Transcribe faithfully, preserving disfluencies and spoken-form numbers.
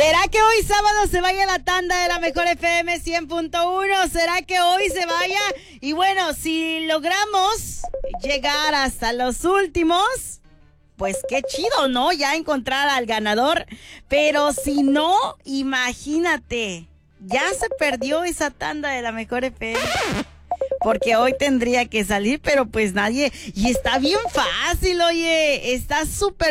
¿Será que hoy sábado se vaya la tanda de la mejor F M cien punto uno? ¿Será que hoy se vaya? Y bueno, si logramos llegar hasta los últimos, pues qué chido, ¿no? Ya encontrar al ganador. Pero si no, imagínate, ya se perdió esa tanda de la mejor F M. Porque hoy tendría que salir, pero pues nadie. Y está bien fácil, oye, está súper